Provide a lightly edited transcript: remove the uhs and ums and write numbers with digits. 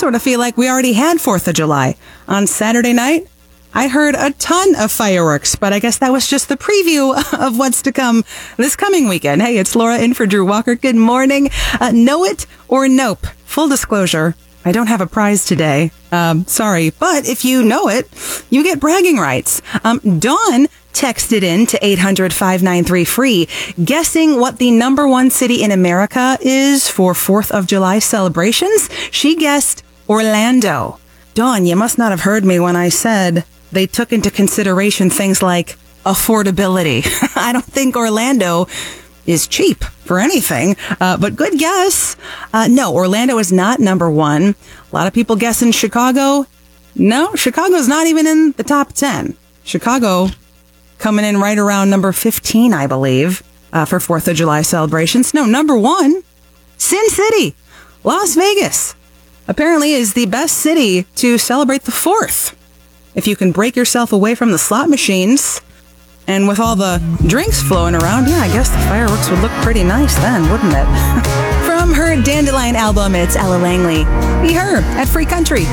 sort of feel like we already had 4th of July. On Saturday night, I heard a ton of fireworks, but I guess that was just the preview of what's to come this coming weekend. Hey, it's Laura in for Drew Walker. Good morning. Know it or nope? Full disclosure, I don't have a prize today. Sorry, but if you know it, you get bragging rights. Dawn texted in to 800-593-FREE, guessing what the number one city in America is for 4th of July celebrations. She guessed Orlando. Dawn, you must not have heard me when I said they took into consideration things like affordability. I don't think Orlando is cheap for anything, but good guess. No, Orlando is not number one. A lot of people guessing Chicago. No, Chicago's not even in the top 10. Chicago coming in right around number 15, I believe, for 4th of July celebrations. No, number one, Sin City, Las Vegas, apparently is the best city to celebrate the 4th. If you can break yourself away from the slot machines, and with all the drinks flowing around, yeah, I guess the fireworks would look pretty nice then, wouldn't it? From her Dandelion album, it's Ella Langley. Be her at Free Country.